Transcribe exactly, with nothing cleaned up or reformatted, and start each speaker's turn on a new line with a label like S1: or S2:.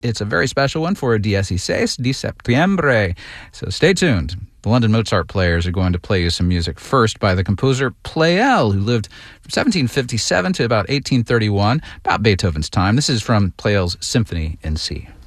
S1: It's a very special one for dieciséis de septiembre, so stay tuned. The London Mozart Players are going to play you some music first by the composer Pleyel, who lived from seventeen fifty-seven to about eighteen thirty-one, about Beethoven's time. This is from Pleyel's Symphony in C.